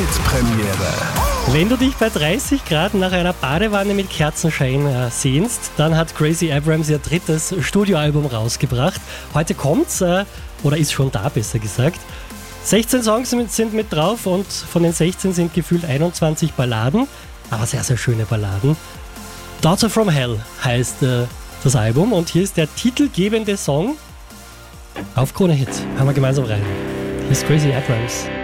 Hit-Premiere. Wenn du dich bei 30 Grad nach einer Badewanne mit Kerzenschein sehnst, dann hat Gracie Abrams ihr drittes Studioalbum rausgebracht. Heute kommt's, oder ist schon da, besser gesagt. 16 Songs sind mit drauf und von den 16 sind gefühlt 21 Balladen, aber sehr, sehr schöne Balladen. Daughter from Hell heißt das Album und hier ist der titelgebende Song auf Krone Hit. Hören wir gemeinsam rein. Hier ist Gracie Abrams.